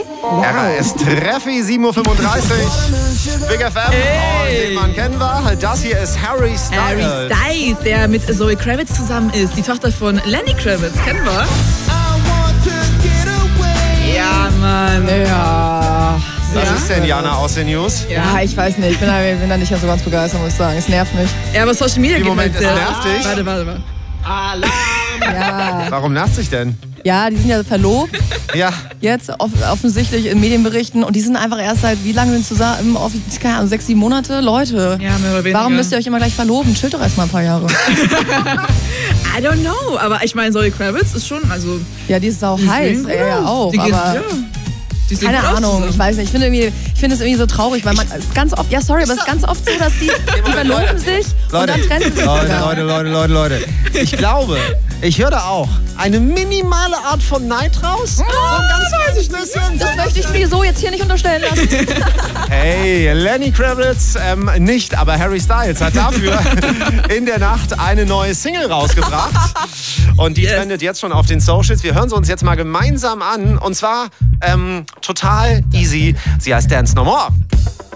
Wow. RAS Treffi, 7.35 Uhr. Big FM. Und den Mann kennen wir. Das hier ist Harry Styles. Harry Styles, der mit Zoe Kravitz zusammen ist. Die Tochter von Lenny Kravitz, kennen wir? Ja, Mann. Ja. Was ist denn, Jana, aus den News? Ja, ich weiß nicht. Ich bin da nicht so ganz begeistert, muss ich sagen. Es nervt mich. Ja, aber Social Media Im geht Moment, halt es sehr. nervt dich? Warte. Ja. Warum nervt sich denn? Ja, die sind ja verlobt. Ja. Jetzt offensichtlich in Medienberichten. Und die sind einfach erst seit, wie lange sind zusammen? Keine Ahnung, 6, 7 Monate? Leute. Ja, mehr oder weniger. Warum müsst ihr euch immer gleich verloben? Chillt doch erstmal ein paar Jahre. I don't know. Aber ich meine, Zoe Kravitz ist schon, also... Ja, die ist auch heiß. Ja, auch. Die geht, aber ja. Die sehen keine gut aus Ahnung, zusammen. ich weiß nicht. Ich finde es irgendwie so traurig, weil man es ist ganz oft, ja sorry, aber es ist ganz oft so, dass die verloben sich und dann trennen sie sich wieder. Leute. Ich glaube, ich höre da auch eine minimale Art von Neid raus. So ein ganz weiß ich bisschen. Das möchte ich mir so jetzt hier nicht unterstellen lassen. Hey, Lenny Kravitz nicht, aber Harry Styles hat dafür in der Nacht eine neue Single rausgebracht. Und die trendet jetzt schon auf den Socials. Wir hören sie uns jetzt mal gemeinsam an. Und zwar total easy. Sie heißt Dance No More.